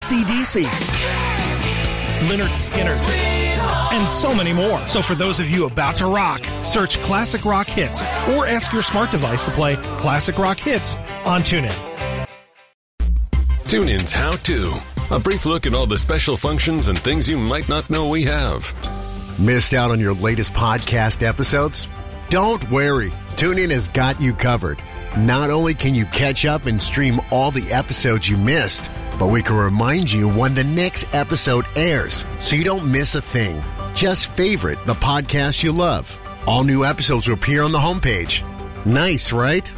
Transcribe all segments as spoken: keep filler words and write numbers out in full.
A C D C, Lynyrd Skynyrd, and so many more. So for those of you about to rock, search Classic Rock Hits or ask your smart device to play Classic Rock Hits on TuneIn. TuneIn's How To. A brief look at all the special functions and things you might not know we have. Missed out on your latest podcast episodes? Don't worry. TuneIn has got you covered. Not only can you catch up and stream all the episodes you missed, but we can remind you when the next episode airs so you don't miss a thing. Just favorite the podcast you love. All new episodes will appear on the homepage. Nice, right?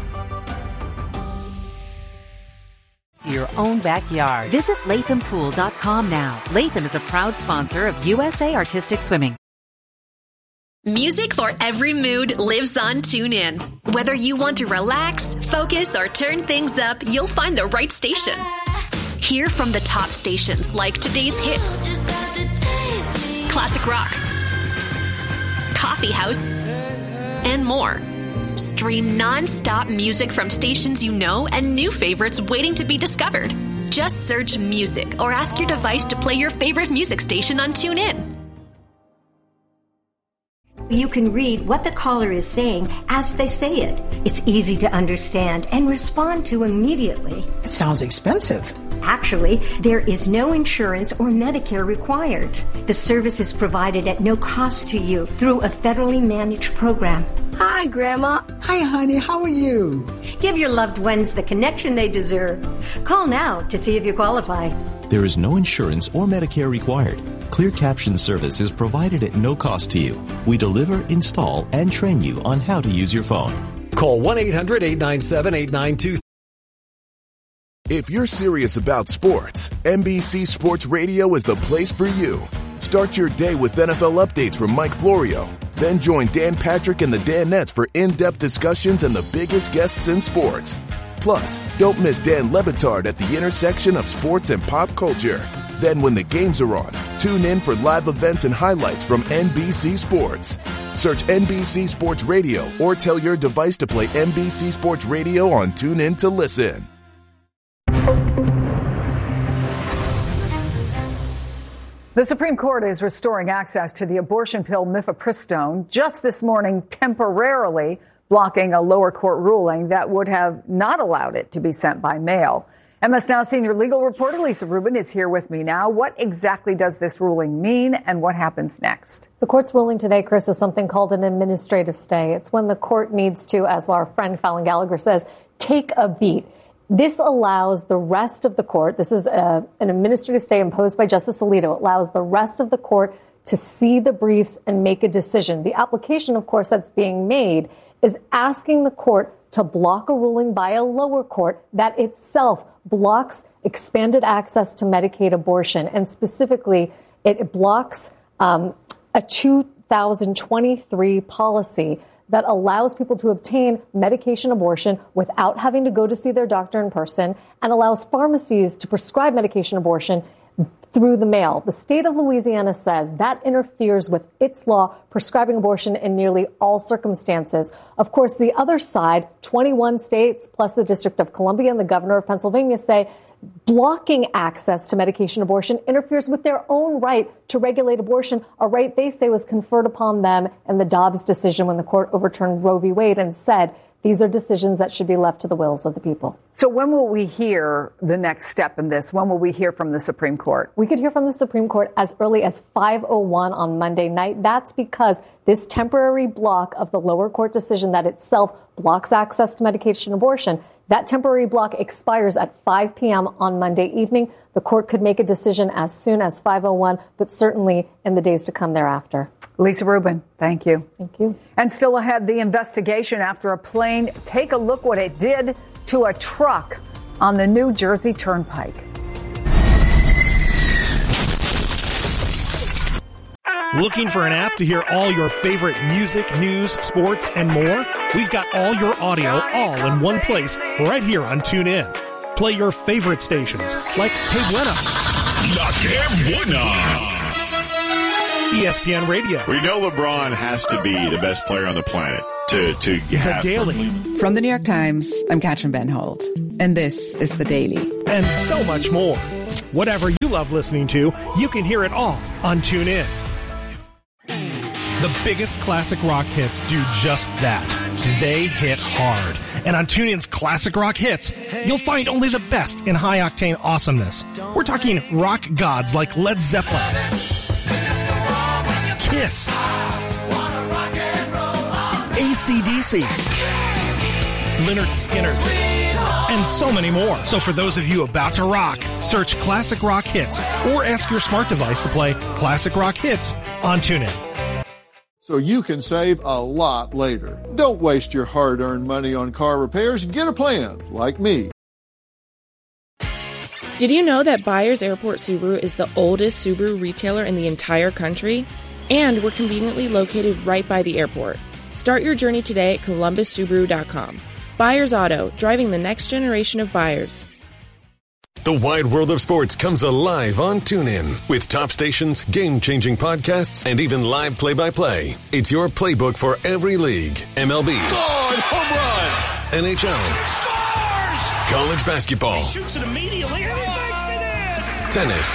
Your own backyard. Visit Latham Pool dot com now. Latham is a proud sponsor of U S A Artistic Swimming. Music for every mood lives on TuneIn. Whether you want to relax, focus, or turn things up, you'll find the right station. Hear from the top stations like today's hits, classic rock, coffee house, and more. Stream non-stop music from stations you know and new favorites waiting to be discovered. Just search music or ask your device to play your favorite music station on TuneIn. You can read what the caller is saying as they say it. It's easy to understand and respond to immediately. It sounds expensive. Actually, there is no insurance or Medicare required. The service is provided at no cost to you through a federally managed program. Hi, Grandma. Hi, honey. How are you? Give your loved ones the connection they deserve. Call now to see if you qualify. There is no insurance or Medicare required. Clear Caption service is provided at no cost to you. We deliver, install, and train you on how to use your phone. Call one eight hundred eight nine seven eight nine two three. If you're serious about sports, N B C Sports Radio is the place for you. Start your day with N F L updates from Mike Florio. Then join Dan Patrick and the Danettes for in-depth discussions and the biggest guests in sports. Plus, don't miss Dan Le Batard at the intersection of sports and pop culture. Then when the games are on, tune in for live events and highlights from N B C Sports. Search N B C Sports Radio or tell your device to play N B C Sports Radio on TuneIn to listen. The Supreme Court is restoring access to the abortion pill mifepristone just this morning, temporarily blocking a lower court ruling that would have not allowed it to be sent by mail. M S Now senior legal reporter Lisa Rubin is here with me now. What exactly does this ruling mean and what happens next? The court's ruling today, Chris, is something called an administrative stay. It's when the court needs to, as our friend Fallon Gallagher says, take a beat. This allows the rest of the court, this is a, an administrative stay imposed by Justice Alito, it allows the rest of the court to see the briefs and make a decision. The application, of course, that's being made is asking the court to block a ruling by a lower court that itself blocks expanded access to Medicaid abortion. And specifically, it blocks um, a two thousand twenty-three policy that allows people to obtain medication abortion without having to go to see their doctor in person and allows pharmacies to prescribe medication abortion through the mail. The state of Louisiana says that interferes with its law prescribing abortion in nearly all circumstances. Of course, the other side, twenty-one states plus the District of Columbia and the governor of Pennsylvania say blocking access to medication abortion interferes with their own right to regulate abortion, a right they say was conferred upon them in the Dobbs decision when the court overturned Roe v. Wade and said these are decisions that should be left to the wills of the people. So when will we hear the next step in this? When will we hear from the Supreme Court? We could hear from the Supreme Court as early as five oh one on Monday night. That's because this temporary block of the lower court decision that itself blocks access to medication abortion, that temporary block expires at five p.m. on Monday evening. The court could make a decision as soon as five oh one, but certainly in the days to come thereafter. Lisa Rubin, thank you. Thank you. And still ahead, the investigation after a plane. Take a look what it did to a truck on the New Jersey Turnpike. Looking for an app to hear all your favorite music, news, sports, and more? We've got all your audio all in one place right here on TuneIn. Play your favorite stations like Que Buena, La Que Buena, E S P N Radio. We know LeBron has to be the best player on the planet to, to have. The Daily. From the New York Times, I'm Katrin Ben Holt, and this is The Daily. And so much more. Whatever you love listening to, you can hear it all on TuneIn. The biggest classic rock hits do just that. They hit hard. And on TuneIn's Classic Rock Hits, you'll find only the best in high-octane awesomeness. We're talking rock gods like Led Zeppelin, Kiss, A C D C, Lynyrd Skynyrd, and so many more. So for those of you about to rock, search Classic Rock Hits or ask your smart device to play Classic Rock Hits on TuneIn. So you can save a lot later. Don't waste your hard-earned money on car repairs. Get a plan, like me. Did you know that Byers Airport Subaru is the oldest Subaru retailer in the entire country? And we're conveniently located right by the airport. Start your journey today at columbus subaru dot com. Byers Auto, driving the next generation of buyers. The wide world of sports comes alive on TuneIn with top stations, game-changing podcasts, and even live play-by-play. It's your playbook for every league. M L B. God, home run! N H L. Scores! College basketball. He shoots it immediately and he makes it in! Tennis.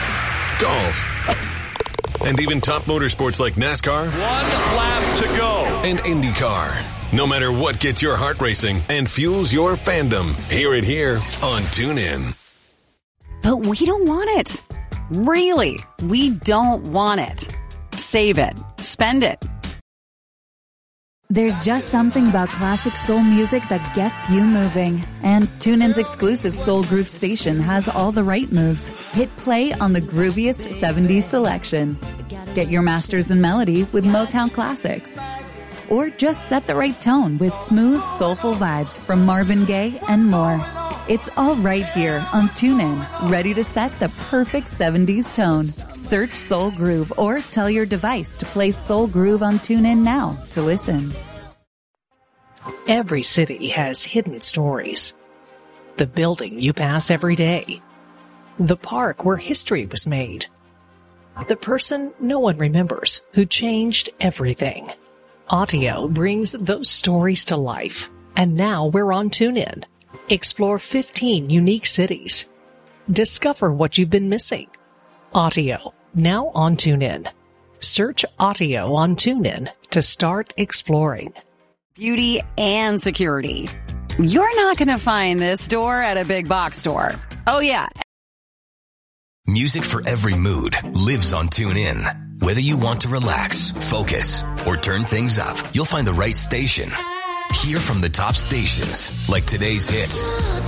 Golf. And even top motorsports like NASCAR. One lap to go. And IndyCar. No matter what gets your heart racing and fuels your fandom, hear it here on TuneIn. But we don't want it. Really, we don't want it. Save it. Spend it. There's just something about classic soul music that gets you moving. And TuneIn's exclusive Soul Groove station has all the right moves. Hit play on the grooviest seventies selection. Get your masters in melody with Motown classics. Or just set the right tone with smooth, soulful vibes from Marvin Gaye and more. It's all right here on TuneIn, ready to set the perfect seventies tone. Search Soul Groove or tell your device to play Soul Groove on TuneIn now to listen. Every city has hidden stories. The building you pass every day. The park where history was made. The person no one remembers who changed everything. Audio brings those stories to life. And now we're on TuneIn. Explore fifteen unique cities. Discover what you've been missing. Audio, now on TuneIn. Search Audio on TuneIn to start exploring. Beauty and security. You're not going to find this store at a big box store. Oh, yeah. Music for every mood lives on TuneIn. Whether you want to relax, focus, or turn things up, you'll find the right station. Hear from the top stations, like today's hits,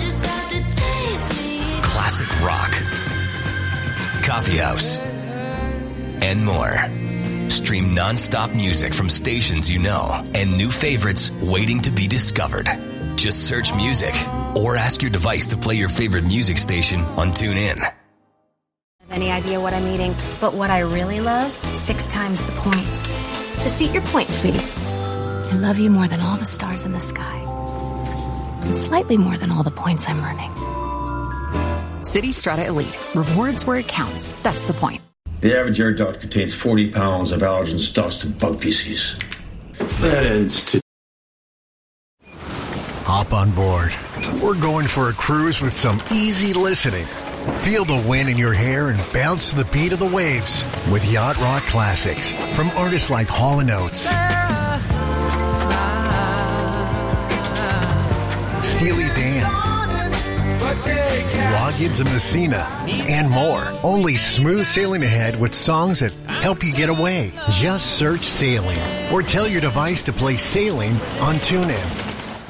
classic rock, coffee house, and more. Stream non-stop music from stations you know and new favorites waiting to be discovered. Just search music or ask your device to play your favorite music station on TuneIn. Any idea what I'm eating? But what I really love, six times the points. Just eat your points, sweetie. I love you more than all the stars in the sky. And slightly more than all the points I'm earning. City Strata Elite. Rewards where it counts. That's the point. The average air duct contains forty pounds of allergens, dust, and bug feces. That ends to... Hop on board. We're going for a cruise with some easy listening. Feel the wind in your hair and bounce to the beat of the waves with Yacht Rock Classics from artists like Hall and Oates, Steely Dan, Loggins and Messina, and more. Only smooth sailing ahead with songs that help you get away. Just search Sailing or tell your device to play Sailing on TuneIn.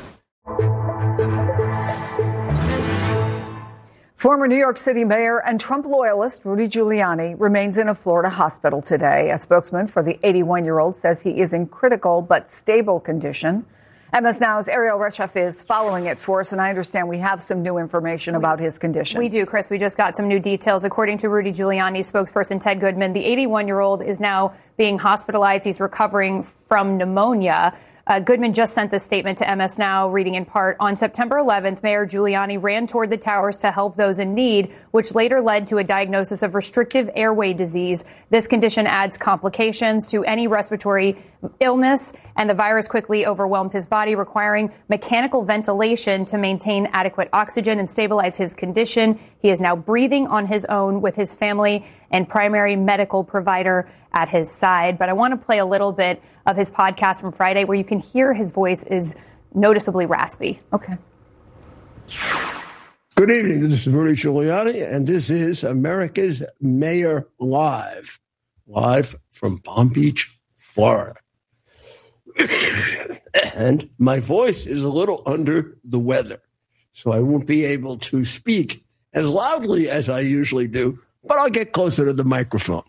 Former New York City Mayor and Trump loyalist Rudy Giuliani remains in a Florida hospital today. A spokesman for the eighty-one-year-old says he is in critical but stable condition. M S Now's Ariel Reshef is following it for us, and I understand we have some new information about his condition. We do, Chris. We just got some new details. According to Rudy Giuliani's spokesperson, Ted Goodman, the eighty-one-year-old is now being hospitalized. He's recovering from pneumonia. Uh, Goodman just sent this statement to M S Now, reading in part, on September eleventh, Mayor Giuliani ran toward the towers to help those in need, which later led to a diagnosis of restrictive airway disease. This condition adds complications to any respiratory illness and the virus quickly overwhelmed his body, requiring mechanical ventilation to maintain adequate oxygen and stabilize his condition. He is now breathing on his own with his family and primary medical provider at his side. But I want to play a little bit of his podcast from Friday where you can hear his voice is noticeably raspy. Okay. Good evening. This is Rudy Giuliani, and this is America's Mayor Live, live from Palm Beach, Florida. And my voice is a little under the weather, so I won't be able to speak as loudly as I usually do, but I'll get closer to the microphone.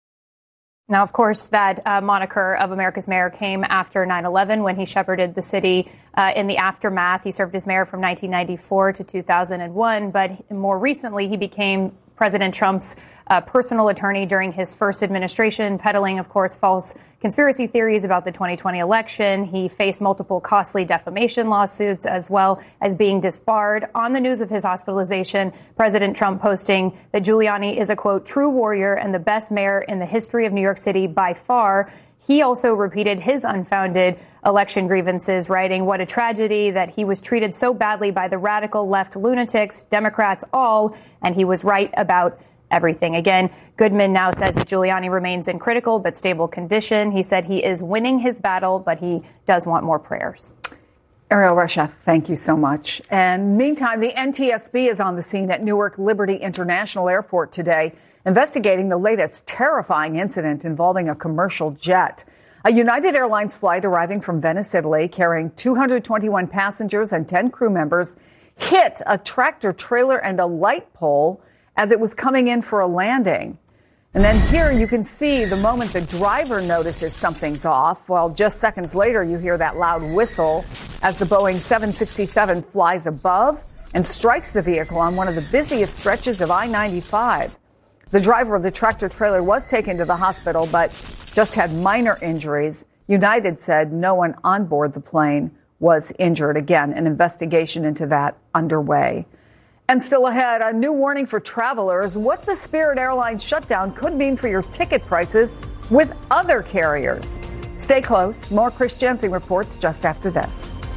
Now, of course, that uh, moniker of America's mayor came after nine eleven when he shepherded the city uh, in the aftermath. He served as mayor from nineteen ninety-four to two thousand one, but more recently he became President Trump's uh, personal attorney during his first administration, peddling, of course, false conspiracy theories about the twenty twenty election. He faced multiple costly defamation lawsuits as well as being disbarred. On the news of his hospitalization, President Trump posting that Giuliani is a, quote, true warrior and the best mayor in the history of New York City by far. He also repeated his unfounded election grievances, writing, what a tragedy that he was treated so badly by the radical left lunatics, Democrats all, and he was right about everything. Again, Goodman now says that Giuliani remains in critical but stable condition. He said he is winning his battle, but he does want more prayers. Ariel Reshef, thank you so much. And meantime, the N T S B is on the scene at Newark Liberty International Airport today, investigating the latest terrifying incident involving a commercial jet. A United Airlines flight arriving from Venice, Italy, carrying two hundred twenty-one passengers and ten crew members, hit a tractor trailer and a light pole as it was coming in for a landing. And then here you can see the moment the driver notices something's off. Well, just seconds later, you hear that loud whistle as the Boeing seven sixty-seven flies above and strikes the vehicle on one of the busiest stretches of I ninety-five. The driver of the tractor trailer was taken to the hospital, but just had minor injuries. United said no one on board the plane was injured. Again, an investigation into that underway. And still ahead, a new warning for travelers, what the Spirit Airlines shutdown could mean for your ticket prices with other carriers. Stay close. More Chris Jensen reports just after this.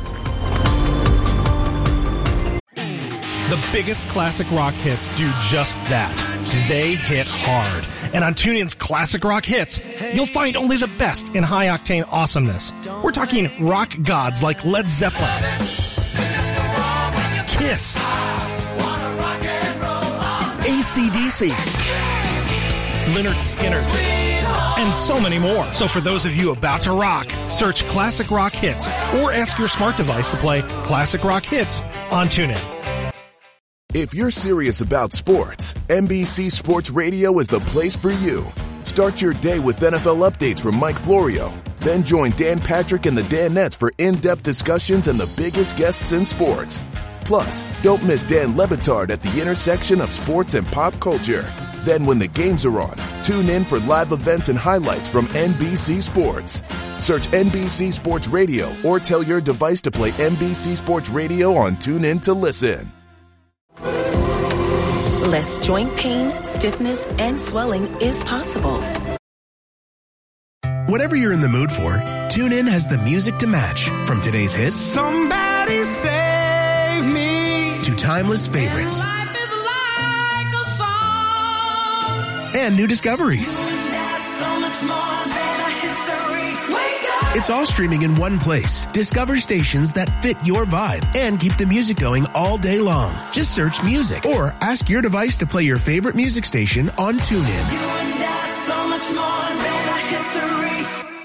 The biggest classic rock hits do just that. They hit hard. And on TuneIn's Classic Rock Hits, you'll find only the best in high-octane awesomeness. We're talking rock gods like Led Zeppelin, Kiss, A C D C, Lynyrd Skynyrd, and so many more. So for those of you about to rock, search Classic Rock Hits or ask your smart device to play Classic Rock Hits on TuneIn. If you're serious about sports, N B C Sports Radio is the place for you. Start your day with N F L updates from Mike Florio. Then join Dan Patrick and the Danettes for in-depth discussions and the biggest guests in sports. Plus, don't miss Dan Le Batard at the intersection of sports and pop culture. Then when the games are on, tune in for live events and highlights from N B C Sports. Search N B C Sports Radio or tell your device to play N B C Sports Radio on TuneIn to listen. Less joint pain, stiffness, and swelling is possible. Whatever you're in the mood for, TuneIn has the music to match. From today's hits, Somebody save me, to timeless favorites, and life is like a song, and new discoveries. That's so much more than a history. Wake up! It's all streaming in one place. Discover stations that fit your vibe and keep the music going all day long. Just search music or ask your device to play your favorite music station on TuneIn. You and I, so much more than a history.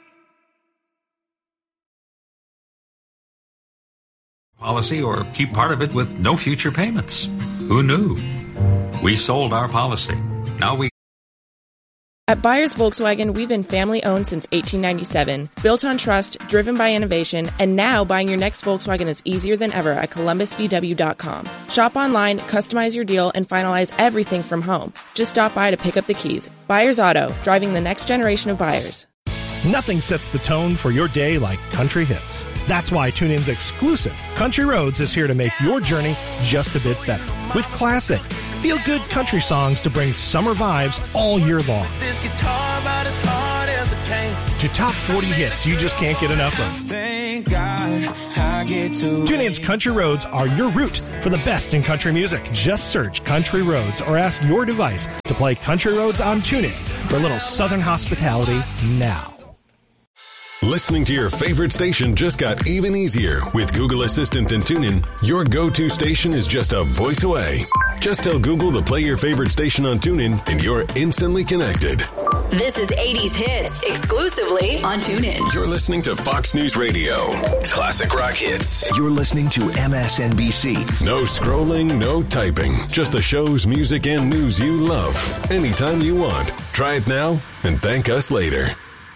Policy or keep part of it with no future payments. Who knew? We sold our policy. Now we At Buyers Volkswagen, we've been family-owned since eighteen ninety-seven, built on trust, driven by innovation, and now buying your next Volkswagen is easier than ever at Columbus V W dot com. Shop online, customize your deal, and finalize everything from home. Just stop by to pick up the keys. Buyers Auto, driving the next generation of buyers. Nothing sets the tone for your day like country hits. That's why TuneIn's exclusive Country Roads is here to make your journey just a bit better. With classic, feel-good country songs to bring summer vibes all year long. This guitar about as hard as it came. To top forty hits you just can't get enough of. Thank God I get to TuneIn's Country Roads are your route for the best in country music. Just search Country Roads or ask your device to play Country Roads on TuneIn for a little southern hospitality now. Listening to your favorite station just got even easier. With Google Assistant and TuneIn, your go-to station is just a voice away. Just tell Google to play your favorite station on TuneIn and you're instantly connected. This is eighties Hits, exclusively on TuneIn. You're listening to Fox News Radio. Classic rock hits. You're listening to M S N B C. No scrolling, no typing. Just the shows, music, and news you love. Anytime you want. Try it now and thank us later.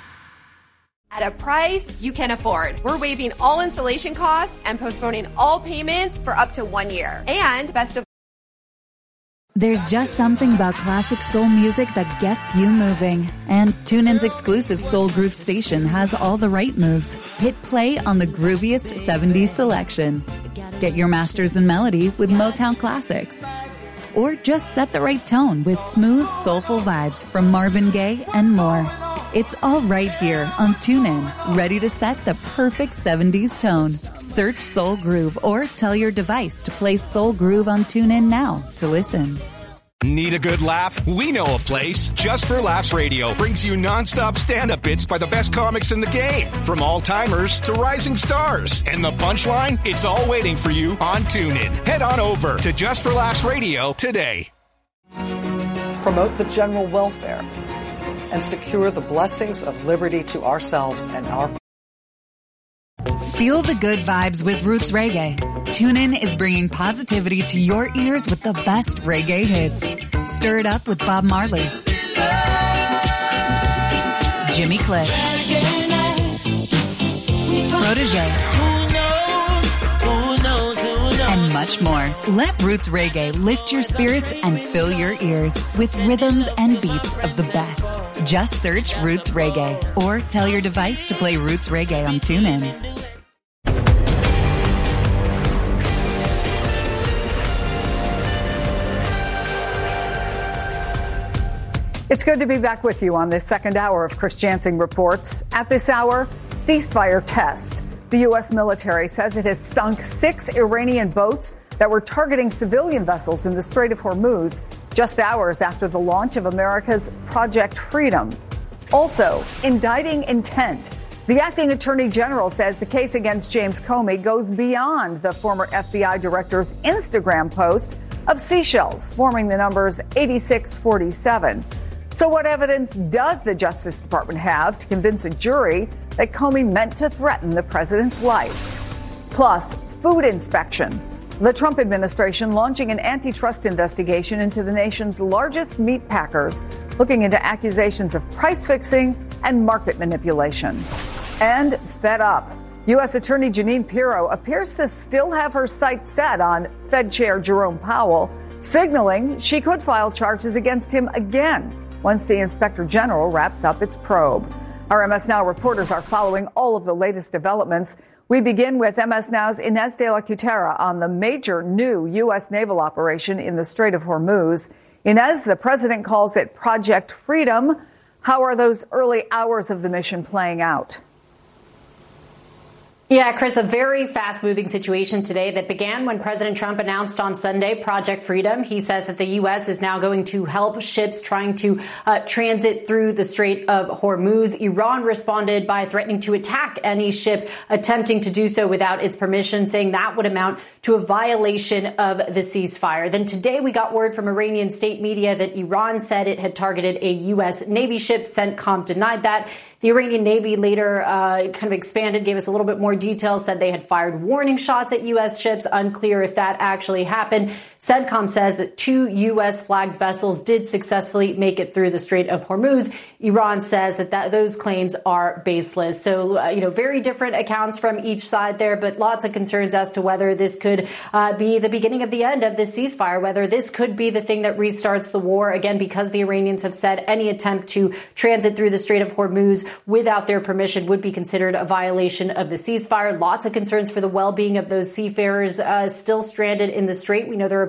At a price you can afford. We're waiving all installation costs and postponing all payments for up to one year. And best of There's just something about classic soul music that gets you moving. And TuneIn's exclusive Soul Groove station has all the right moves. Hit play on the grooviest seventies selection. Get your masters in melody with Motown classics. Or just set the right tone with smooth, soulful vibes from Marvin Gaye and more. It's all right here on TuneIn, ready to set the perfect seventies tone. Search Soul Groove or tell your device to play Soul Groove on TuneIn now to listen. Need a good laugh? We know a place. Just for Laughs Radio brings you nonstop stand-up bits by the best comics in the game. From all-timers to rising stars. And the punchline? It's all waiting for you on TuneIn. Head on over to Just for Laughs Radio today. Promote the general welfare and secure the blessings of liberty to ourselves and our. Feel the good vibes with Roots Reggae. TuneIn is bringing positivity to your ears with the best reggae hits. Stir it up with Bob Marley, Jimmy Cliff, Protege, and much more. Let Roots Reggae lift your spirits and fill your ears with rhythms and beats of the best. Just search Roots Reggae or tell your device to play Roots Reggae on TuneIn. It's good to be back with you on this second hour of Chris Jansing Reports. At this hour, ceasefire test. The U S military says it has sunk six Iranian boats that were targeting civilian vessels in the Strait of Hormuz just hours after the launch of America's Project Freedom. Also, indicting intent. The acting attorney general says the case against James Comey goes beyond the former F B I director's Instagram post of seashells, forming the numbers eighty-six forty-seven. So what evidence does the Justice Department have to convince a jury that Comey meant to threaten the president's life? Plus, food inspection. The Trump administration launching an antitrust investigation into the nation's largest meat packers, looking into accusations of price fixing and market manipulation. And fed up. U S Attorney Jeanine Pirro appears to still have her sights set on Fed Chair Jerome Powell, signaling she could file charges against him again once the Inspector General wraps up its probe. Our M S Now reporters are following all of the latest developments. We begin with M S Now's Inez de la Cutera on the major new U S naval operation in the Strait of Hormuz. Inez, the president calls it Project Freedom. How are those early hours of the mission playing out? Yeah, Chris, a very fast-moving situation today that began when President Trump announced on Sunday Project Freedom. He says that the U S is now going to help ships trying to uh, transit through the Strait of Hormuz. Iran responded by threatening to attack any ship attempting to do so without its permission, saying that would amount to a violation of the ceasefire. Then today we got word from Iranian state media that Iran said it had targeted a U S Navy ship. CENTCOM denied that. The Iranian Navy later uh, kind of expanded, gave us a little bit more detail, said they had fired warning shots at U S ships. Unclear if that actually happened. CENTCOM says that two U S flagged vessels did successfully make it through the Strait of Hormuz. Iran says that, that those claims are baseless. So, uh, you know, very different accounts from each side there, but lots of concerns as to whether this could uh, be the beginning of the end of this ceasefire, whether this could be the thing that restarts the war again, because the Iranians have said any attempt to transit through the Strait of Hormuz without their permission would be considered a violation of the ceasefire. Lots of concerns for the well-being of those seafarers uh, still stranded in the strait. We know there are about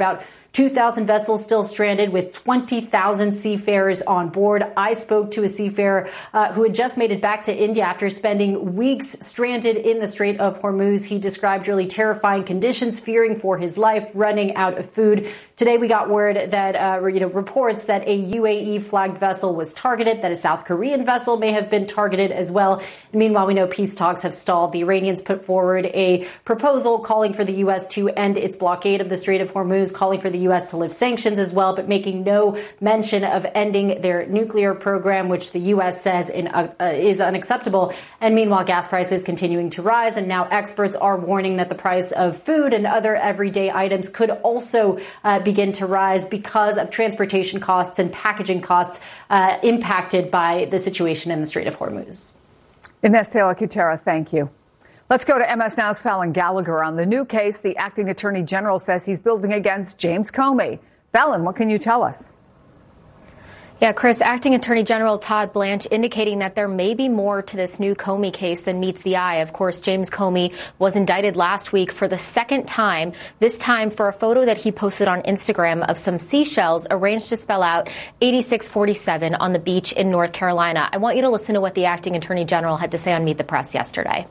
two thousand vessels still stranded with twenty thousand seafarers on board. I spoke to a seafarer uh, who had just made it back to India after spending weeks stranded in the Strait of Hormuz. He described really terrifying conditions, fearing for his life, running out of food. Today, we got word that, uh, you know, reports that a U A E-flagged vessel was targeted, that a South Korean vessel may have been targeted as well. And meanwhile, we know peace talks have stalled. The Iranians put forward a proposal calling for the U S to end its blockade of the Strait of Hormuz, calling for the U S to lift sanctions as well, but making no mention of ending their nuclear program, which the U S says in, uh, uh, is unacceptable. And meanwhile, gas prices continuing to rise. And now experts are warning that the price of food and other everyday items could also uh, be begin to rise because of transportation costs and packaging costs uh, impacted by the situation in the Strait of Hormuz. Ines de la Cuetara, thank you. Let's go to M S Now's Fallon Gallagher. On the new case, the acting attorney general says he's building against James Comey. Fallon, what can you tell us? Yeah, Chris, Acting Attorney General Todd Blanche indicating that there may be more to this new Comey case than meets the eye. Of course, James Comey was indicted last week for the second time, this time for a photo that he posted on Instagram of some seashells arranged to spell out eighty-six forty-seven on the beach in North Carolina. I want you to listen to what the Acting Attorney General had to say on Meet the Press yesterday.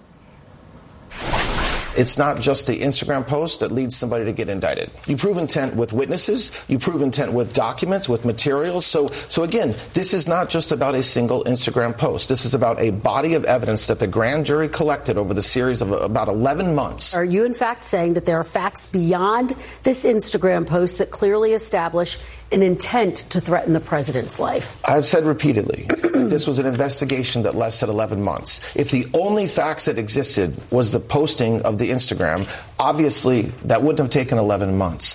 It's not just the Instagram post that leads somebody to get indicted. You prove intent with witnesses. You prove intent with documents, with materials. So, so again, this is not just about a single Instagram post. This is about a body of evidence that the grand jury collected over the series of about eleven months. Are you, in fact, saying that there are facts beyond this Instagram post that clearly establish an intent to threaten the president's life? I've said repeatedly, this was an investigation that lasted eleven months. If the only facts that existed was the posting of the Instagram, obviously that wouldn't have taken eleven months.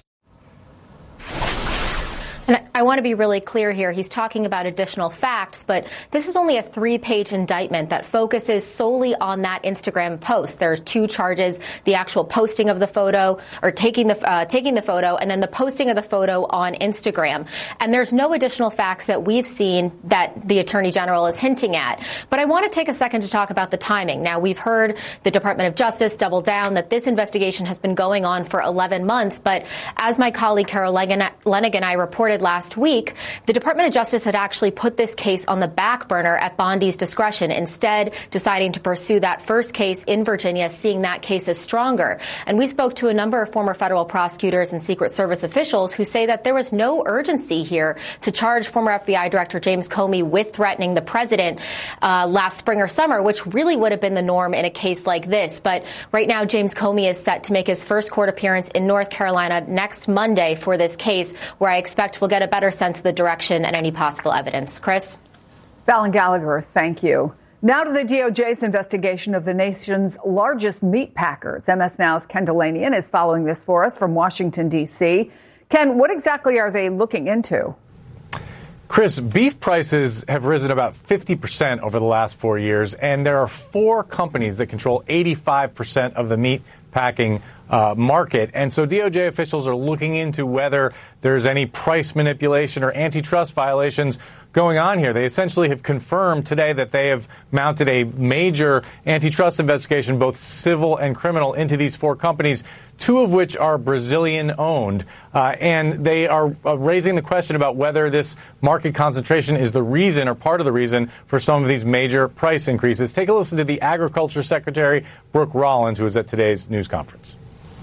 And I want to be really clear here. He's talking about additional facts, but this is only a three-page indictment that focuses solely on that Instagram post. There's two charges: the actual posting of the photo, or taking the uh, taking the photo, and then the posting of the photo on Instagram. And there's no additional facts that we've seen that the Attorney General is hinting at. But I want to take a second to talk about the timing. Now, we've heard the Department of Justice double down that this investigation has been going on for eleven months. But as my colleague Carol Lenig and I reported last week, the Department of Justice had actually put this case on the back burner at Bondi's discretion, instead deciding to pursue that first case in Virginia, seeing that case as stronger. And we spoke to a number of former federal prosecutors and Secret Service officials who say that there was no urgency here to charge former F B I Director James Comey with threatening the president uh, last spring or summer, which really would have been the norm in a case like this. But right now, James Comey is set to make his first court appearance in North Carolina next Monday for this case, where I expect we'll get a better sense of the direction and any possible evidence. Chris? Fallon Gallagher, thank you. Now to the D O J's investigation of the nation's largest meat packers. M S Now's Ken Dilanian is following this for us from Washington, D C. Ken, what exactly are they looking into? Chris, beef prices have risen about fifty percent over the last four years, and there are four companies that control eighty-five percent of the meat packing uh, market. And so D O J officials are looking into whether there's any price manipulation or antitrust violations going on here. They essentially have confirmed today that they have mounted a major antitrust investigation, both civil and criminal, into these four companies, two of which are Brazilian-owned. Uh, and they are uh, raising the question about whether this market concentration is the reason or part of the reason for some of these major price increases. Take a listen to the Agriculture Secretary, Brooke Rollins, who was at today's news conference.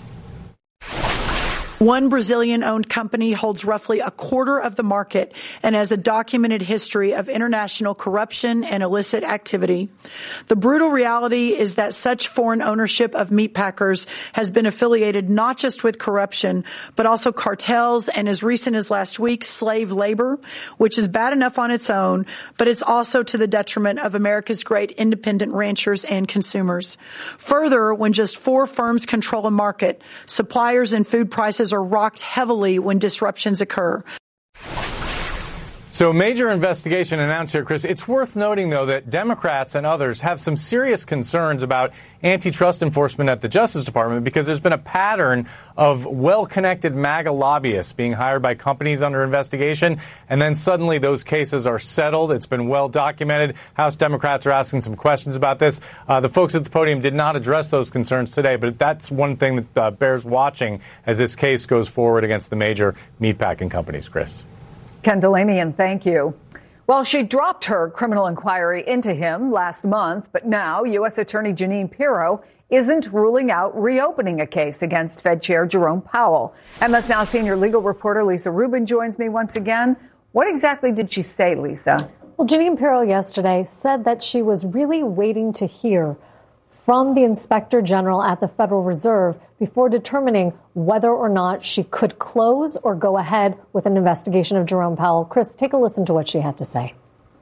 One Brazilian-owned company holds roughly a quarter of the market and has a documented history of international corruption and illicit activity. The brutal reality is that such foreign ownership of meat packers has been affiliated not just with corruption, but also cartels and, as recent as last week, slave labor, which is bad enough on its own, but it's also to the detriment of America's great independent ranchers and consumers. Further, when just four firms control a market, suppliers and food prices are rocked heavily when disruptions occur. So major investigation announced here, Chris. It's worth noting, though, that Democrats and others have some serious concerns about antitrust enforcement at the Justice Department because there's been a pattern of well-connected MAGA lobbyists being hired by companies under investigation, and then suddenly those cases are settled. It's been well documented. House Democrats are asking some questions about this. Uh, the folks at the podium did not address those concerns today, but that's one thing that uh, bears watching as this case goes forward against the major meatpacking companies, Chris. Ken Delanian, thank you. Well, she dropped her criminal inquiry into him last month, but now U S. Attorney Jeanine Pirro isn't ruling out reopening a case against Fed Chair Jerome Powell. M S Now senior legal reporter Lisa Rubin joins me once again. What exactly did she say, Lisa? Well, Jeanine Pirro yesterday said that she was really waiting to hear from the Inspector General at the Federal Reserve before determining whether or not she could close or go ahead with an investigation of Jerome Powell. Chris, take a listen to what she had to say.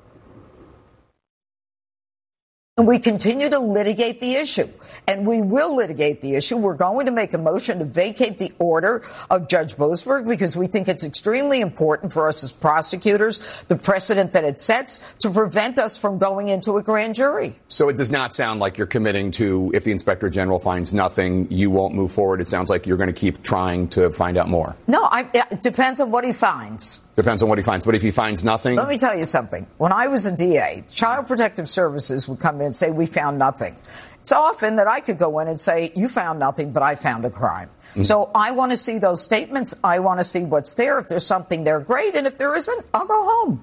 And we continue to litigate the issue, and we will litigate the issue. We're going to make a motion to vacate the order of Judge Boasberg because we think it's extremely important for us as prosecutors, the precedent that it sets, to prevent us from going into a grand jury. So it does not sound like you're committing to, if the Inspector General finds nothing, you won't move forward. It sounds like you're going to keep trying to find out more. No, I, it depends on what he finds. Depends on what he finds. But if he finds nothing... Let me tell you something. When I was a D A, Child Protective Services would come in and say, we found nothing. It's often that I could go in and say, you found nothing, but I found a crime. Mm-hmm. So I want to see those statements. I want to see what's there. If there's something there, great. And if there isn't, I'll go home.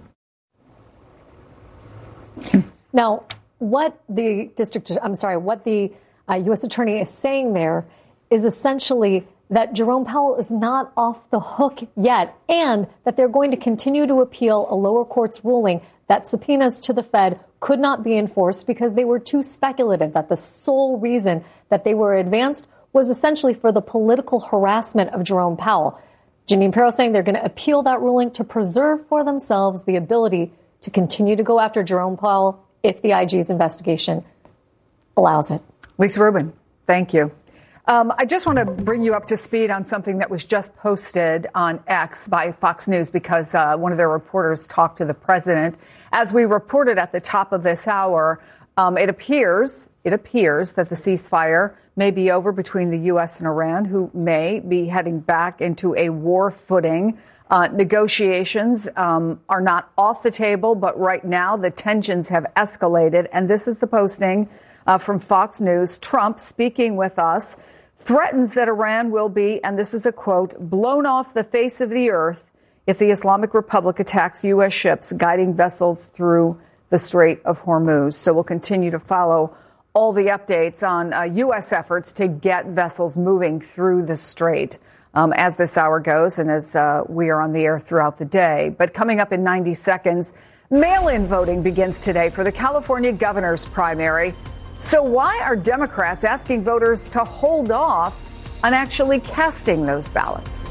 Now, what the district, I'm sorry, what the uh, U S attorney is saying there is essentially that Jerome Powell is not off the hook yet, and that they're going to continue to appeal a lower court's ruling that subpoenas to the Fed could not be enforced because they were too speculative, that the sole reason that they were advanced was essentially for the political harassment of Jerome Powell. Jeanine Pirro saying they're going to appeal that ruling to preserve for themselves the ability to continue to go after Jerome Powell if the I G's investigation allows it. Lisa Rubin, thank you. Um, I just want to bring you up to speed on something that was just posted on X by Fox News because uh, one of their reporters talked to the president. As we reported at the top of this hour, um, it appears it appears that the ceasefire may be over between the U S and Iran, who may be heading back into a war footing. Uh, negotiations um, are not off the table, but right now the tensions have escalated. And this is the posting uh, from Fox News. Trump speaking with us threatens that Iran will be, and this is a quote, blown off the face of the earth if the Islamic Republic attacks U S ships guiding vessels through the Strait of Hormuz. So we'll continue to follow all the updates on uh, U S efforts to get vessels moving through the strait um, as this hour goes and as uh, we are on the air throughout the day. But coming up in ninety seconds, mail-in voting begins today for the California governor's primary. So why are Democrats asking voters to hold off on actually casting those ballots?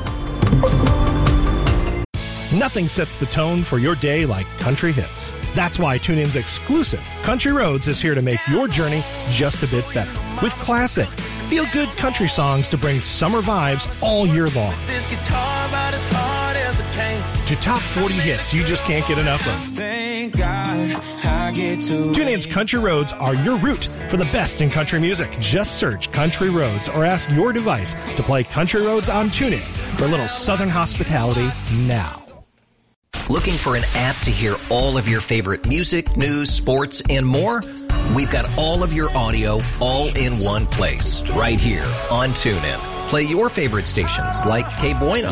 Nothing sets the tone for your day like country hits. That's why TuneIn's exclusive Country Roads is here to make your journey just a bit better. With classic, feel-good country songs to bring summer vibes all year long. This guitar about as hard as it came. To top forty hits you just can't get enough of. Thank God I get to. TuneIn's Country Roads are your route for the best in country music. Just search Country Roads or ask your device to play Country Roads on TuneIn for a little Southern hospitality now. Looking for an app to hear all of your favorite music, news, sports, and more? We've got all of your audio all in one place, right here on TuneIn. Play your favorite stations like K Bueno,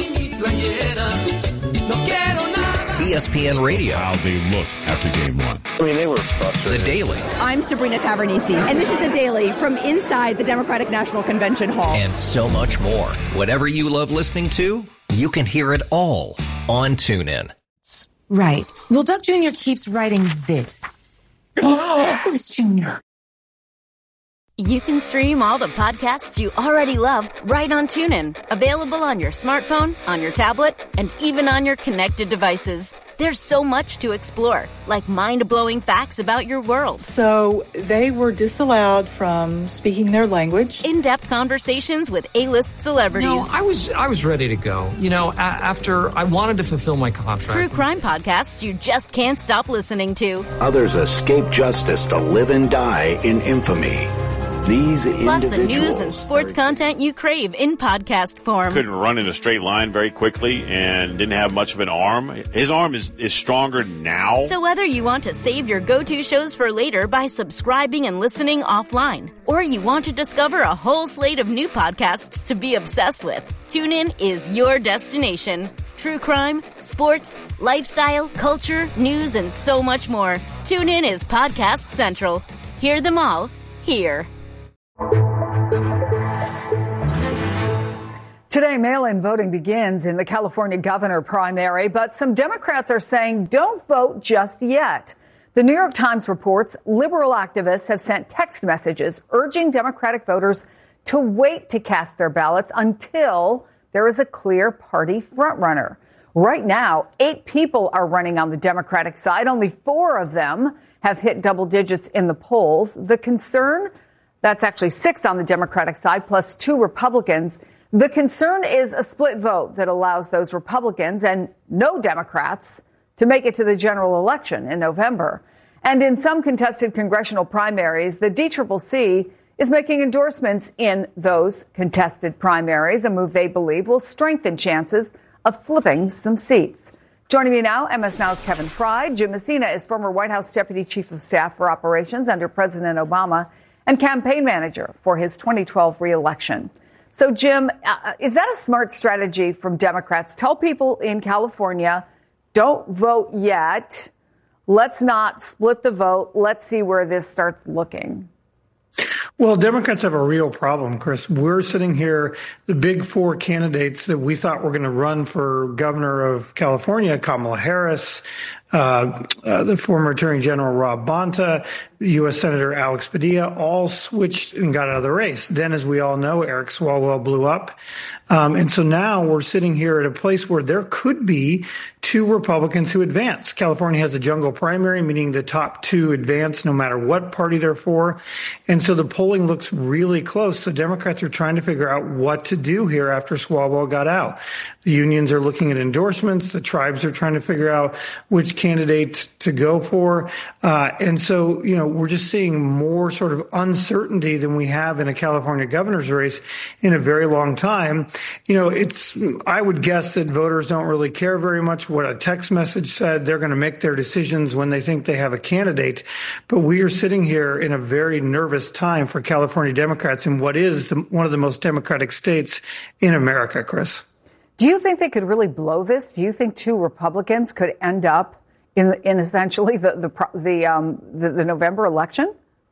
E S P N Radio. How they looked after game one. I mean, they were frustrated. The Daily. I'm Sabrina Tavernisi, and this is The Daily from inside the Democratic National Convention Hall. And so much more. Whatever you love listening to, you can hear it all on TuneIn. Right. Well, Doug Junior keeps writing this. Oh, this Junior. You can stream all the podcasts you already love right on TuneIn. Available on your smartphone, on your tablet, and even on your connected devices. There's so much to explore, like mind-blowing facts about your world. So they were disallowed from speaking their language. In-depth conversations with A-list celebrities. No, I was I was ready to go. You know, a- after I wanted to fulfill my contract. True crime podcasts you just can't stop listening to. Others escape justice to live and die in infamy. These Plus the individuals news and sports content you crave in podcast form. Couldn't run in a straight line very quickly and didn't have much of an arm. His arm is, is stronger now. So whether you want to save your go-to shows for later by subscribing and listening offline, or you want to discover a whole slate of new podcasts to be obsessed with, TuneIn is your destination. True crime, sports, lifestyle, culture, news, and so much more. TuneIn is Podcast Central. Hear them all here. Today, mail-in voting begins in the California governor primary, but some Democrats are saying don't vote just yet. The New York Times reports liberal activists have sent text messages urging Democratic voters to wait to cast their ballots until there is a clear party frontrunner. Right now, eight people are running on the Democratic side. Only four of them have hit double digits in the polls. The concern, that's actually six on the Democratic side, plus two Republicans. The concern is a split vote that allows those Republicans and no Democrats to make it to the general election in November. And in some contested congressional primaries, the D C C C is making endorsements in those contested primaries, a move they believe will strengthen chances of flipping some seats. Joining me now, M S Now's Kevin Fry. Jim Messina is former White House Deputy Chief of Staff for Operations under President Obama and campaign manager for his twenty twelve reelection. So, Jim, uh, is that a smart strategy from Democrats? Tell people in California, don't vote yet. Let's not split the vote. Let's see where this starts looking. Well, Democrats have a real problem, Chris. We're sitting here, the big four candidates that we thought were going to run for governor of California, Kamala Harris, uh, uh, the former Attorney General Rob Bonta, U S Senator Alex Padilla, all switched and got out of the race. Then, as we all know, Eric Swalwell blew up. Um, and so now we're sitting here at a place where there could be two Republicans who advance. California has a jungle primary, meaning the top two advance no matter what party they're for. And so the polling looks really close. So Democrats are trying to figure out what to do here after Swalwell got out. The unions are looking at endorsements. The tribes are trying to figure out which candidate to go for. Uh, and so, you know, we're just seeing more sort of uncertainty than we have in a California governor's race in a very long time. You know, it's, I would guess that voters don't really care very much what a text message said. They're going to make their decisions when they think they have a candidate. But we are sitting here in a very nervous time for California Democrats in what is the, one of the most democratic states in America, Chris. Do you think they could really blow this? Do you think two Republicans could end up in, in essentially the, the, the, um, the, the November election?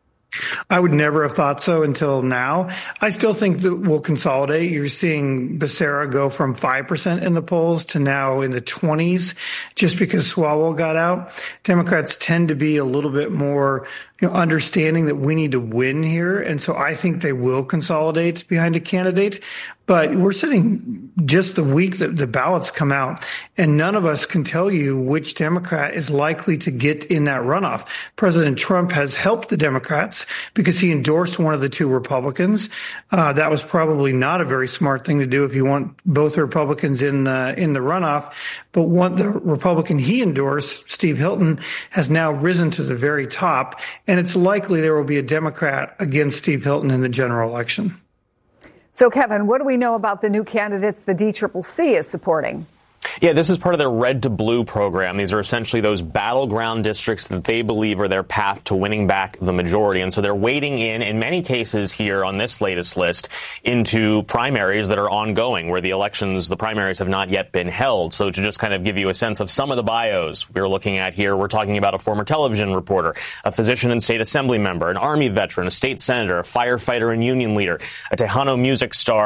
I would never have thought so until now. I still think that we'll consolidate. You're seeing Becerra go from five percent in the polls to now in the twenties just because Swalwell got out. Democrats tend to be a little bit more, you know, understanding that we need to win here. And so I think they will consolidate behind a candidate. But we're sitting just the week that the ballots come out, and none of us can tell you which Democrat is likely to get in that runoff. President Trump has helped the Democrats because he endorsed one of the two Republicans. Uh, that was probably not a very smart thing to do if you want both Republicans in uh, in the runoff. But one, the Republican he endorsed, Steve Hilton, has now risen to the very top, and it's likely there will be a Democrat against Steve Hilton in the general election. So, Kevin, what do we know about the new candidates the D C C C is supporting? Yeah, this is part of their Red to Blue program. These are essentially those battleground districts that they believe are their path to winning back the majority. And so they're wading in, in many cases here on this latest list, into primaries that are ongoing, where the elections, the primaries have not yet been held. So to just kind of give you a sense of some of the bios we're looking at here, we're talking about a former television reporter, a physician and state assembly member, an Army veteran, a state senator, a firefighter and union leader, a Tejano music star,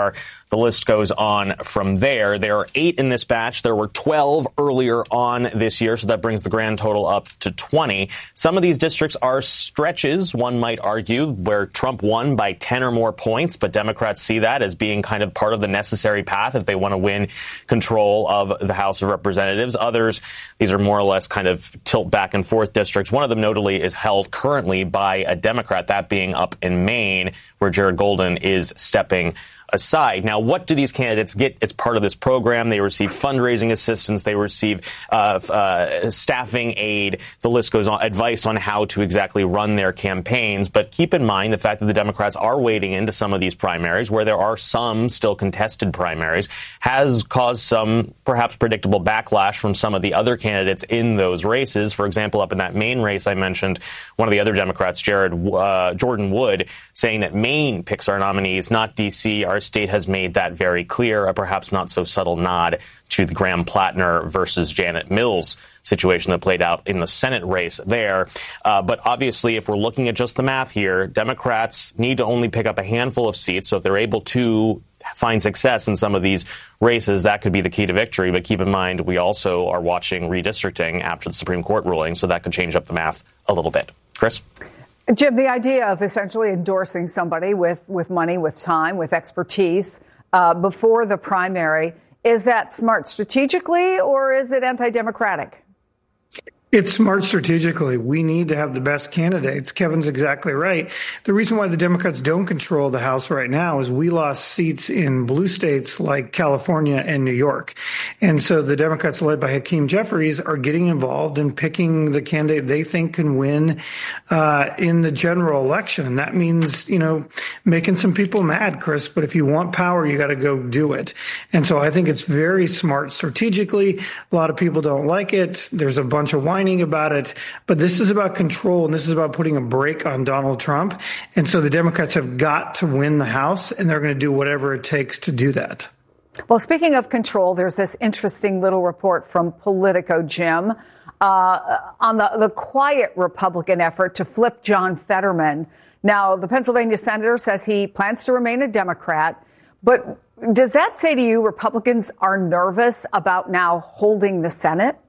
The list goes on from there. There are eight in this batch. There were twelve earlier on this year, so that brings the grand total up to twenty. Some of these districts are stretches, one might argue, where Trump won by ten or more points, but Democrats see that as being kind of part of the necessary path if they want to win control of the House of Representatives. Others, these are more or less kind of tilt back and forth districts. One of them notably is held currently by a Democrat, that being up in Maine, where Jared Golden is stepping aside. Now, what do these candidates get as part of this program? They receive fundraising assistance. They receive uh, uh, staffing aid. The list goes on, advice on how to exactly run their campaigns. But keep in mind the fact that the Democrats are wading into some of these primaries, where there are some still contested primaries, has caused some perhaps predictable backlash from some of the other candidates in those races. For example, up in that Maine race I mentioned, one of the other Democrats, Jared uh, Jordan Wood, saying that Maine picks our nominees, not D C. Our state has made that very clear, a perhaps not so subtle nod to the Graham Plattner versus Janet Mills situation that played out in the Senate race there. Uh, but obviously, if we're looking at just the math here, Democrats need to only pick up a handful of seats. So if they're able to find success in some of these races, that could be the key to victory. But keep in mind, we also are watching redistricting after the Supreme Court ruling, so that could change up the math a little bit. Chris? Jim, the idea of essentially endorsing somebody with, with money, with time, with expertise uh, before the primary, is that smart strategically or is it anti-democratic? It's smart strategically. We need to have the best candidates. Kevin's exactly right. The reason why the Democrats don't control the House right now is we lost seats in blue states like California and New York. And so the Democrats led by Hakeem Jeffries are getting involved in picking the candidate they think can win uh, in the general election. And that means, you know, making some people mad, Chris. But if you want power, you got to go do it. And so I think it's very smart strategically. A lot of people don't like it. There's a bunch of whining about it, but this is about control, and this is about putting a brake on Donald Trump. And so the Democrats have got to win the House, and they're going to do whatever it takes to do that. Well, speaking of control, there's this interesting little report from Politico, Jim, uh, on the, the quiet Republican effort to flip John Fetterman. Now, the Pennsylvania senator says he plans to remain a Democrat, but does that say to you Republicans are nervous about now holding the Senate?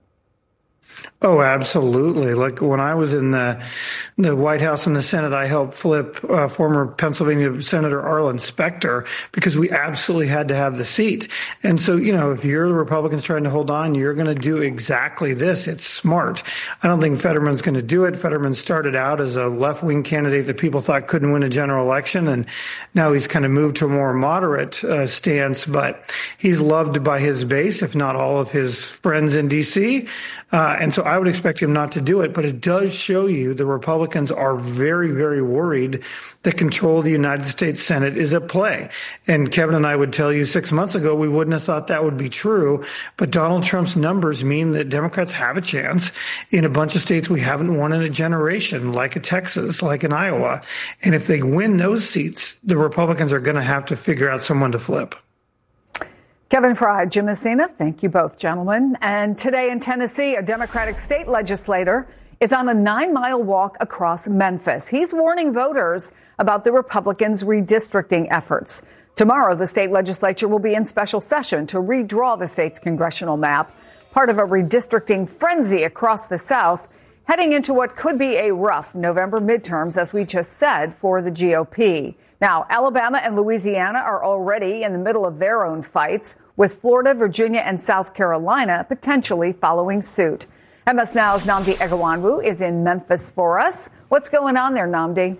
Oh, absolutely. Like when I was in the, the White House and the Senate, I helped flip uh, former Pennsylvania Senator Arlen Specter because we absolutely had to have the seat. And so, you know, if you're the Republicans trying to hold on, you're going to do exactly this. It's smart. I don't think Fetterman's going to do it. Fetterman started out as a left-wing candidate that people thought couldn't win a general election, and now he's kind of moved to a more moderate uh, stance, but he's loved by his base, if not all of his friends in D C, Uh, and so I would expect him not to do it. But it does show you the Republicans are very, very worried that control of the United States Senate is at play. And Kevin and I would tell you six months ago we wouldn't have thought that would be true. But Donald Trump's numbers mean that Democrats have a chance in a bunch of states we haven't won in a generation, like in Texas, like in Iowa. And if they win those seats, the Republicans are going to have to figure out someone to flip. Kevin Fry, Jim Messina, thank you both, gentlemen. And today in Tennessee, a Democratic state legislator is on a nine-mile walk across Memphis. He's warning voters about the Republicans' redistricting efforts. Tomorrow, the state legislature will be in special session to redraw the state's congressional map, part of a redistricting frenzy across the South, heading into what could be a rough November midterms, as we just said, for the G O P. Now, Alabama and Louisiana are already in the middle of their own fights, with Florida, Virginia, and South Carolina potentially following suit. M S Now's Nnamdi Eghanwu is in Memphis for us. What's going on there, Nnamdi?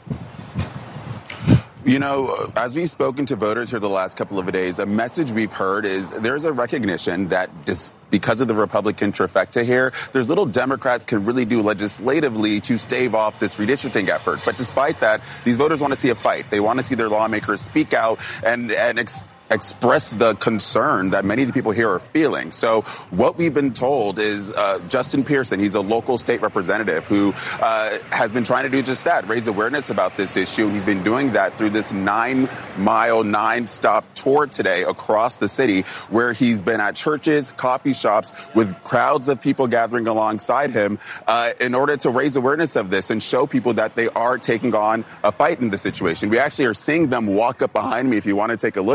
You know, as we've spoken to voters here the last couple of days, a message we've heard is there's a recognition that this, because of the Republican trifecta here, there's little Democrats can really do legislatively to stave off this redistricting effort. But despite that, these voters want to see a fight. They want to see their lawmakers speak out and, and ex- express the concern that many of the people here are feeling. So what we've been told is uh, Justin Pearson, he's a local state representative who uh, has been trying to do just that, raise awareness about this issue. He's been doing that through this nine-mile, nine-stop tour today across the city, where he's been at churches, coffee shops, with crowds of people gathering alongside him uh, in order to raise awareness of this and show people that they are taking on a fight in the situation. We actually are seeing them walk up behind me, if you want to take a look here.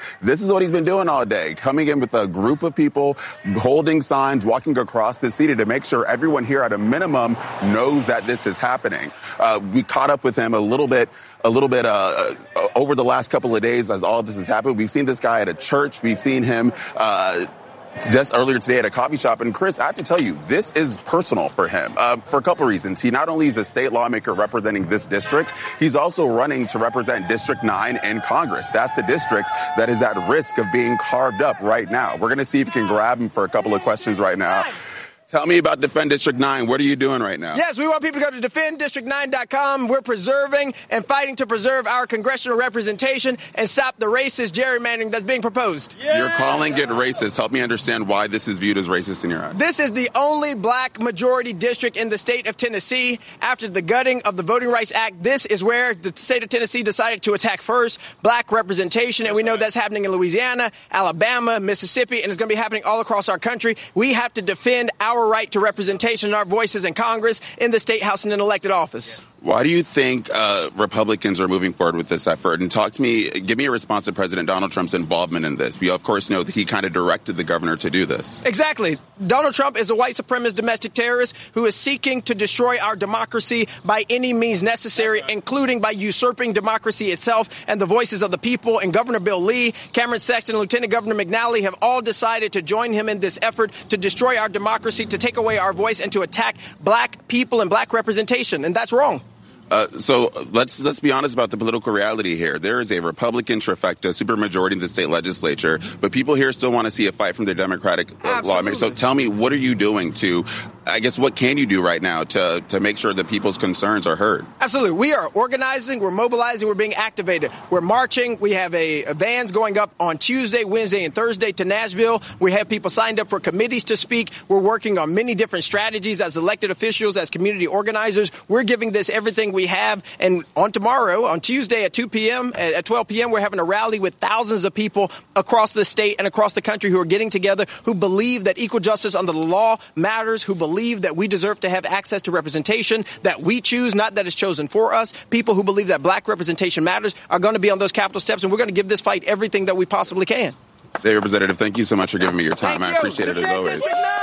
This is what he's been doing all day, coming in with a group of people, holding signs, walking across the city to make sure everyone here at a minimum knows that this is happening. Uh, we caught up with him a little bit a little bit uh, over the last couple of days as all of this has happened. We've seen this guy at a church. We've seen him uh, just earlier today at a coffee shop. And Chris, I have to tell you, this is personal for him uh, for a couple of reasons. He not only is a state lawmaker representing this district, he's also running to represent District nine in Congress. That's the district that is at risk of being carved up right now. We're going to see if we can grab him for a couple of questions right now. Tell me about Defend District nine. What are you doing right now? Yes, we want people to go to defend district nine dot com. We're preserving and fighting to preserve our congressional representation and stop the racist gerrymandering that's being proposed. Yeah. You're calling it racist. Help me understand why this is viewed as racist in your eyes. This is the only black majority district in the state of Tennessee. After the gutting of the Voting Rights Act, this is where the state of Tennessee decided to attack first black representation. And we know that's happening in Louisiana, Alabama, Mississippi, and it's going to be happening all across our country. We have to defend our right to representation and our voices in Congress, in the state house, and in elected office. Why do you think uh, Republicans are moving forward with this effort? And talk to me, give me a response to President Donald Trump's involvement in this. We, of course, know that he kind of directed the governor to do this. Exactly. Donald Trump is a white supremacist domestic terrorist who is seeking to destroy our democracy by any means necessary, including by usurping democracy itself and the voices of the people. And Governor Bill Lee, Cameron Sexton, and Lieutenant Governor McNally have all decided to join him in this effort to destroy our democracy, to take away our voice, and to attack black people and black representation. And that's wrong. Uh, so let's let's be honest about the political reality here. There is a Republican trifecta, supermajority in the state legislature, but people here still want to see a fight from the Democratic uh, lawmakers. So tell me, what are you doing to, I guess, what can you do right now to to make sure that people's concerns are heard? Absolutely. We are organizing, we're mobilizing, we're being activated. We're marching. We have a, a vans going up on Tuesday, Wednesday, and Thursday to Nashville. We have people signed up for committees to speak. We're working on many different strategies as elected officials, as community organizers. We're giving this everything we we have. And on tomorrow, on Tuesday at two p.m., at twelve p.m., we're having a rally with thousands of people across the state and across the country who are getting together, who believe that equal justice under the law matters, who believe that we deserve to have access to representation that we choose, not that is chosen for us. People who believe that black representation matters are going to be on those Capitol steps, and we're going to give this fight everything that we possibly can. State Representative, thank you so much for giving me your time. I appreciate it as always.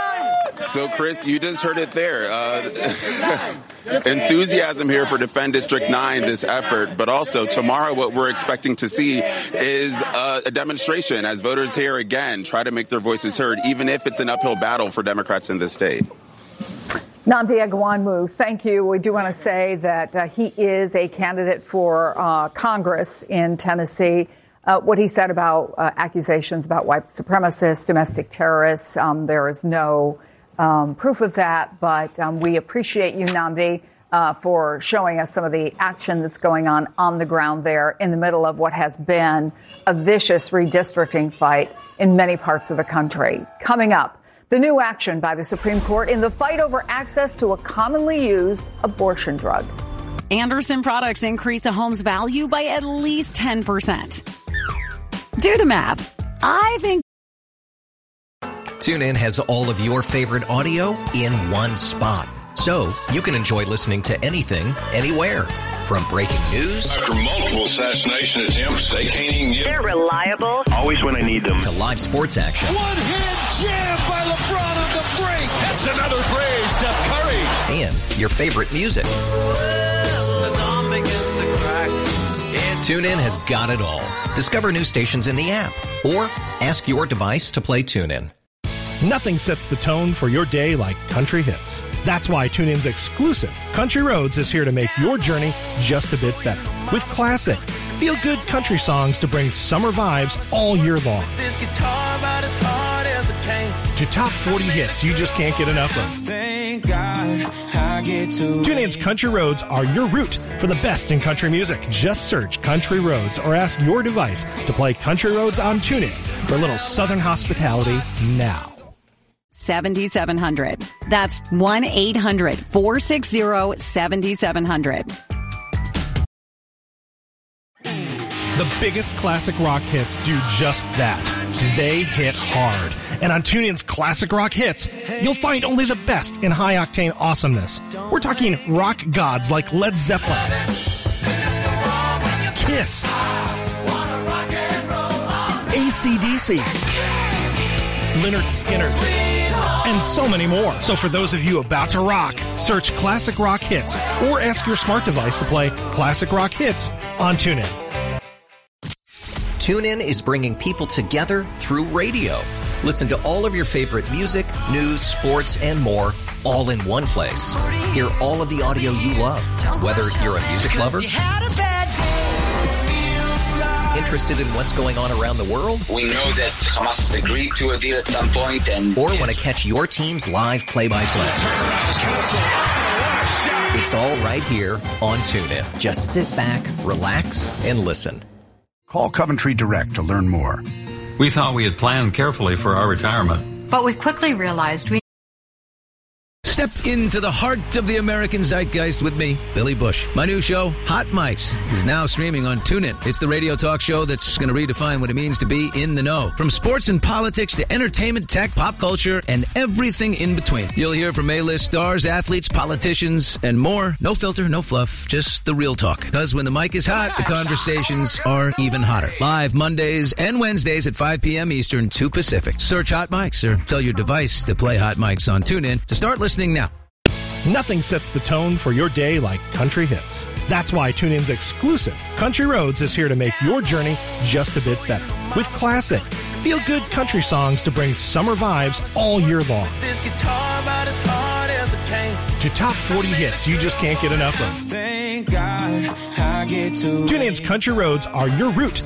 So, Chris, you just heard it there. Uh, enthusiasm here for Defend District nine, this effort. But also, tomorrow, what we're expecting to see is uh, a demonstration as voters here again try to make their voices heard, even if it's an uphill battle for Democrats in this state. Nnamdi Egwuonwu, thank you. We do want to say that uh, he is a candidate for uh, Congress in Tennessee. Uh, what he said about uh, accusations about white supremacists, domestic terrorists, um, there is no um, proof of that, but um, we appreciate you, Nnamdi, uh, for showing us some of the action that's going on on the ground there in the middle of what has been a vicious redistricting fight in many parts of the country. Coming up, the new action by the Supreme Court in the fight over access to a commonly used abortion drug. Anderson products increase a home's value by at least ten percent. Do the math. I think TuneIn has all of your favorite audio in one spot. So you can enjoy listening to anything, anywhere. From breaking news. After multiple assassination attempts, they can't even get... They're reliable. Always when I need them. To live sports action. One-hand jam by LeBron on the break. That's another phrase, Steph Curry. And your favorite music. TuneIn has got it all. Discover new stations in the app or ask your device to play TuneIn. Nothing sets the tone for your day like country hits. That's why TuneIn's exclusive Country Roads is here to make your journey just a bit better. With classic, feel-good country songs to bring summer vibes all year long. This guitar about as hard as it came. To top forty hits you just can't get enough of. Thank God I get to TuneIn's Country Roads are your route for the best in country music. Just search Country Roads or ask your device to play Country Roads on TuneIn for a little Southern hospitality now. seventy-seven hundred. That's one eight hundred four six zero seven seven zero zero. The biggest classic rock hits do just that. They hit hard. And on TuneIn's Classic Rock Hits, you'll find only the best in high-octane awesomeness. We're talking rock gods like Led Zeppelin, Kiss, A C D C, Lynyrd Skynyrd, and so many more. So for those of you about to rock, search Classic Rock Hits or ask your smart device to play Classic Rock Hits on TuneIn. TuneIn is bringing people together through radio. Listen to all of your favorite music, news, sports, and more all in one place. Hear all of the audio you love, whether you're a music lover, interested in what's going on around the world, we know that Hamas has agreed to a deal at some point, and or want to catch your team's live play-by-play. It's all right here on TuneIn. Just sit back, relax, and listen. Call Coventry Direct to learn more. We thought we had planned carefully for our retirement, but we quickly realized we Step into the heart of the American zeitgeist with me, Billy Bush. My new show, Hot Mics, is now streaming on TuneIn. It's the radio talk show that's going to redefine what it means to be in the know. From sports and politics to entertainment, tech, pop culture, and everything in between. You'll hear from A-list stars, athletes, politicians, and more. No filter, no fluff, just the real talk. Because when the mic is hot, the conversations are even hotter. Live Mondays and Wednesdays at five p.m. Eastern, two Pacific. Search Hot Mics or tell your device to play Hot Mics on TuneIn to start listening now. Nothing sets the tone for your day like country hits. That's why TuneIn's exclusive Country Roads is here to make your journey just a bit better. With classic, feel-good country songs to bring summer vibes all year long. To top forty hits you just can't get enough of. TuneIn's Country Roads are your route